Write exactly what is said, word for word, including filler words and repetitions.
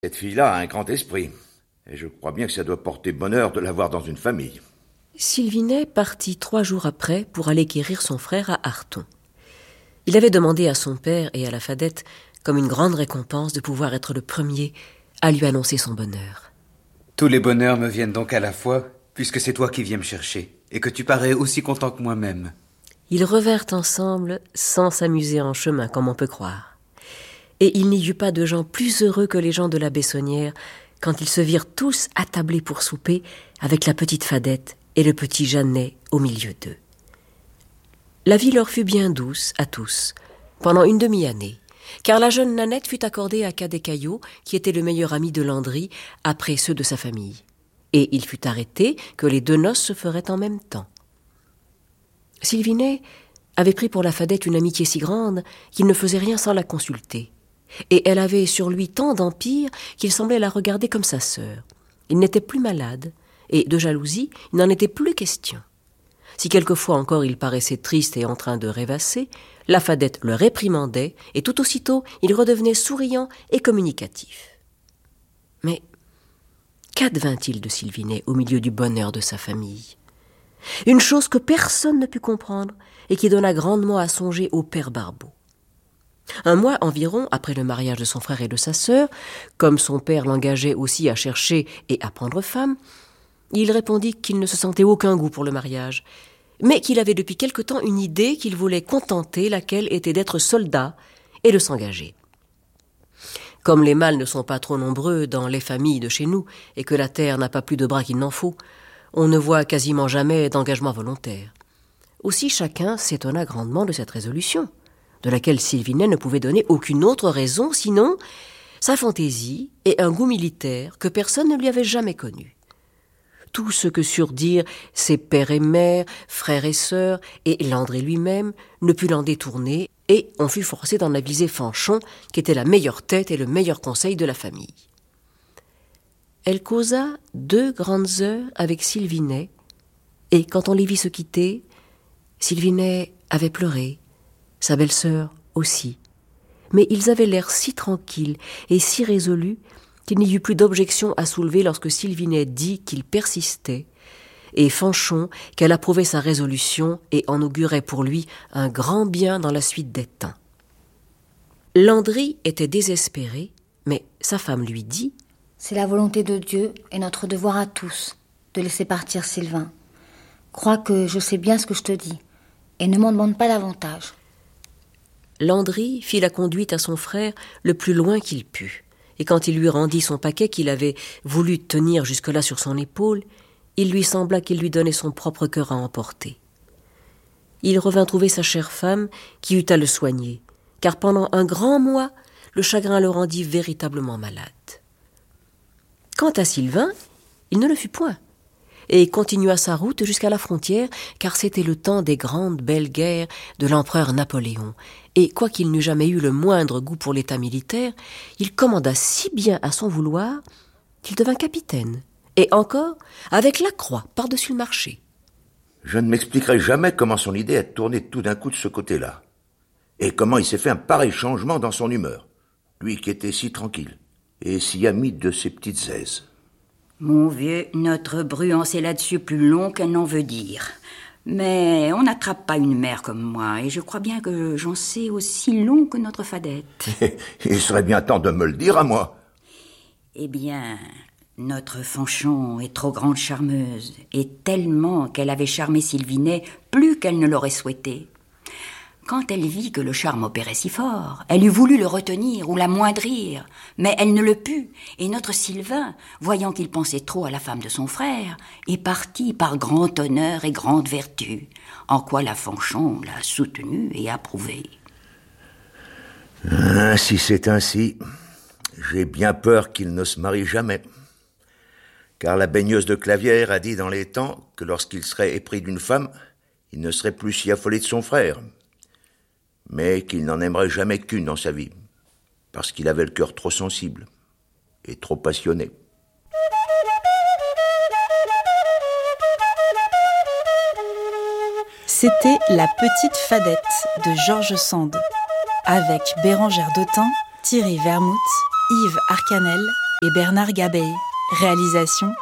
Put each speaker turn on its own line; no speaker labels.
Cette fille-là a un grand esprit, et je crois bien que ça doit porter bonheur de l'avoir dans une famille.
Sylvinet partit trois jours après pour aller quérir son frère à Arthon. Il avait demandé à son père et à la Fadette, comme une grande récompense, de pouvoir être le premier à lui annoncer son bonheur.
Tous les bonheurs me viennent donc à la fois, puisque c'est toi qui viens me chercher, et que tu parais aussi content que moi-même.
Ils revinrent ensemble sans s'amuser en chemin, comme on peut croire. Et il n'y eut pas de gens plus heureux que les gens de la Bessonnière quand ils se virent tous attablés pour souper avec la petite Fadette et le petit Jeannet au milieu d'eux. La vie leur fut bien douce à tous, pendant une demi-année, car la jeune Nanette fut accordée à Cadet Caillot, qui était le meilleur ami de Landry, après ceux de sa famille. Et il fut arrêté que les deux noces se feraient en même temps. Sylvinet avait pris pour la Fadette une amitié si grande qu'il ne faisait rien sans la consulter. Et elle avait sur lui tant d'empire qu'il semblait la regarder comme sa sœur. Il n'était plus malade, et de jalousie, il n'en était plus question. Si quelquefois encore il paraissait triste et en train de rêvasser, la Fadette le réprimandait, et tout aussitôt il redevenait souriant et communicatif. Mais qu'advint-il de Sylvinet au milieu du bonheur de sa famille ? Une chose que personne ne put comprendre et qui donna grandement à songer au père Barbeau. Un mois environ après le mariage de son frère et de sa sœur, comme son père l'engageait aussi à chercher et à prendre femme, il répondit qu'il ne se sentait aucun goût pour le mariage, mais qu'il avait depuis quelque temps une idée qu'il voulait contenter, laquelle était d'être soldat et de s'engager. Comme les mâles ne sont pas trop nombreux dans les familles de chez nous et que la terre n'a pas plus de bras qu'il n'en faut, on ne voit quasiment jamais d'engagement volontaire. Aussi chacun s'étonna grandement de cette résolution, de laquelle Sylvinet ne pouvait donner aucune autre raison, sinon sa fantaisie et un goût militaire que personne ne lui avait jamais connu. Tout ce que surent dire ses pères et mères, frères et sœurs, et Landry lui-même, ne put l'en détourner, et on fut forcé d'en aviser Fanchon, qui était la meilleure tête et le meilleur conseil de la famille. Elle causa deux grandes heures avec Sylvinet, et quand on les vit se quitter, Sylvinet avait pleuré, sa belle-sœur aussi. Mais ils avaient l'air si tranquilles et si résolus qu'il n'y eut plus d'objection à soulever lorsque Sylvinet dit qu'il persistait, et Fanchon qu'elle approuvait sa résolution et en augurait pour lui un grand bien dans la suite des temps. Landry était désespéré, mais sa femme lui dit
« C'est la volonté de Dieu et notre devoir à tous de laisser partir Sylvain. Crois que je sais bien ce que je te dis, et ne m'en demande pas davantage. »
Landry fit la conduite à son frère le plus loin qu'il put, et quand il lui rendit son paquet qu'il avait voulu tenir jusque-là sur son épaule, il lui sembla qu'il lui donnait son propre cœur à emporter. Il revint trouver sa chère femme qui eut à le soigner, car pendant un grand mois, le chagrin le rendit véritablement malade. Quant à Sylvain, il ne le fut point, et continua sa route jusqu'à la frontière, car c'était le temps des grandes belles guerres de l'empereur Napoléon, et quoiqu'il n'eût jamais eu le moindre goût pour l'état militaire, il commanda si bien à son vouloir qu'il devint capitaine, et encore avec la croix par-dessus le marché.
Je ne m'expliquerai jamais comment son idée a tourné tout d'un coup de ce côté-là, et comment il s'est fait un pareil changement dans son humeur, lui qui était si tranquille, et si ami de ses petites aises.
Mon vieux, notre bruance est là-dessus plus long qu'elle n'en veut dire. Mais on n'attrape pas une mère comme moi, et je crois bien que j'en sais aussi long que notre Fadette.
Il serait bien temps de me le dire à moi.
Eh bien, notre Fanchon est trop grande charmeuse, et tellement qu'elle avait charmé Sylvinet plus qu'elle ne l'aurait souhaité. Quand elle vit que le charme opérait si fort, elle eût voulu le retenir ou l'amoindrir, mais elle ne le put, et notre Sylvain, voyant qu'il pensait trop à la femme de son frère, est parti par grand honneur et grande vertu, en quoi la Fanchon l'a soutenu et approuvé.
Ah, si c'est ainsi, j'ai bien peur qu'il ne se marie jamais, car la baigneuse de Clavière a dit dans les temps que lorsqu'il serait épris d'une femme, il ne serait plus si affolé de son frère, mais qu'il n'en aimerait jamais qu'une dans sa vie, parce qu'il avait le cœur trop sensible et trop passionné.
C'était La Petite Fadette de George Sand, avec Bérengère Dautun, Thierry Vermouth, Yves Arcanel et Bernard Gabey. Réalisation